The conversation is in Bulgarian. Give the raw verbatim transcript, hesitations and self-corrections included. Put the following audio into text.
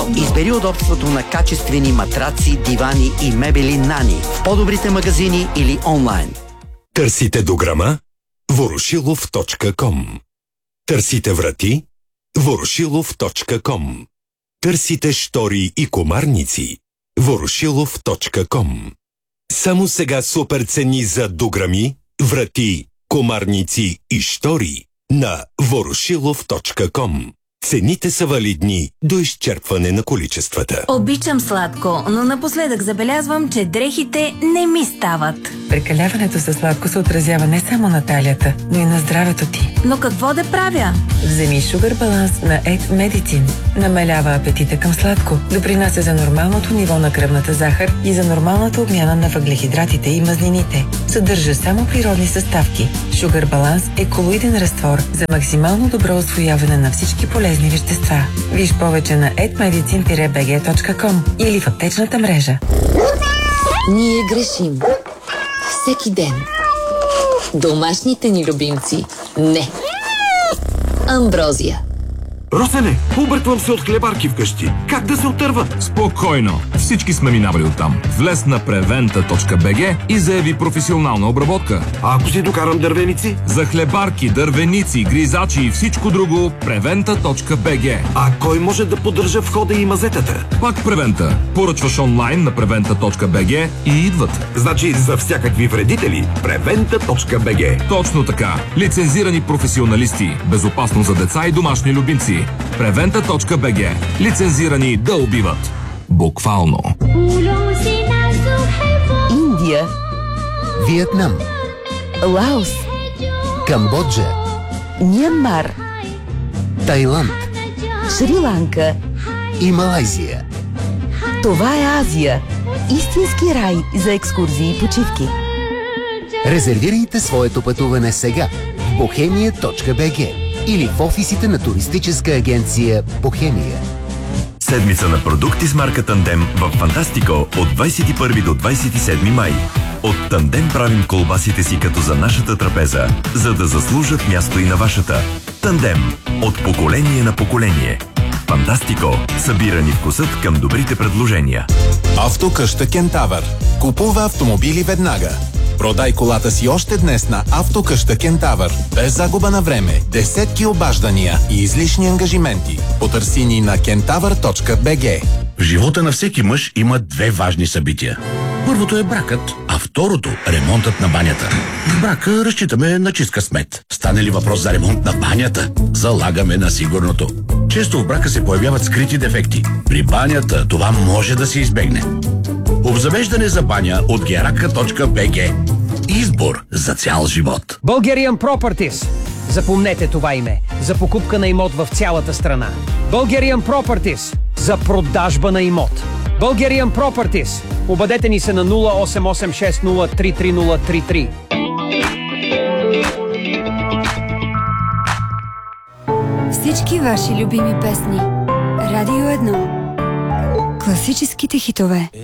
Избери удобството на качествени матраци, дивани и мебели Нани в по-добрите магазини или онлайн. Търсите дограма? ворошилов точка ком. Търсите врати? ворошилов точка ком. Търсите штори и комарници? ворошилов точка ком. Само сега супер цени за дограми, врати, комарници и штори на ворошилов точка ком. Цените са валидни до изчерпване на количествата. Обичам сладко, но напоследък забелязвам, че дрехите не ми стават. Прекаляването със сладко се отразява не само на талията, но и на здравето ти. Но какво да правя? Вземи Sugar Balance на Ed Medicine. Намалява апетита към сладко, допринася за нормалното ниво на кръвната захар и за нормалната обмяна на въглехидратите и мазнините. Съдържа само природни съставки. Sugar Balance е колоиден разтвор за максимално добро усвояване на всички полезни вещества. Виж повече на ед медицин би джи точка ком или в аптечната мрежа. Ние грешим. Всеки ден. Домашните ни любимци. Не. Амброзия. Росене, обърквам се от хлебарки вкъщи. Как да се отърва? Спокойно. Всички сме минавали оттам. Влез на превента точка би джи и заяви професионална обработка. А ако си докарам дървеници? За хлебарки, дървеници, гризачи и всичко друго, превента точка би джи. А кой може да поддържа входа и мазетата? Пак Превента. Поръчваш онлайн на превента точка би джи и идват. Значи за всякакви вредители превента точка би джи. Точно така. Лицензирани професионалисти. Безопасно за деца и домашни любимци. превента точка би джи. Лицензирани да убиват. Буквално. Индия, Виетнам, Лаос, Камбоджа, Мянмар, Тайланд, Шри-Ланка и Малайзия. Това е Азия. Истински рай за екскурзии и почивки. Резервирайте своето пътуване сега в бохемия точка би джи или в офисите на туристическа агенция Бохемия. Седмица на продукти с марка Тандем в Фантастико от двадесет и първи до двадесет и седми май. От Тандем правим колбасите си като за нашата трапеза, за да заслужат място и на вашата. Тандем. От поколение на поколение. Фантастико. Събира ни вкусът към добрите предложения. Автокъща Кентавър. Купува автомобили веднага. Продай колата си още днес на Автокъща Кентавър. Без загуба на време, десетки обаждания и излишни ангажименти. Потърси ни на кентавър точка би джи. В живота на всеки мъж има две важни събития. Първото е бракът, а второто – ремонтът на банята. В брака разчитаме на чист късмет. Стане ли въпрос за ремонт на банята, залагаме на сигурното. Често в брака се появяват скрити дефекти. При банята това може да се избегне. Обзавеждане за баня от герака точка би джи. Избор за цял живот. Bulgarian Properties. Запомнете това име. За покупка на имот в цялата страна. Bulgarian Properties. За продажба на имот. Bulgarian Properties. Обадете ни се на нула осем осем шест нула три три нула три три. Всички ваши любими песни. Радио едно. Класическите хитове.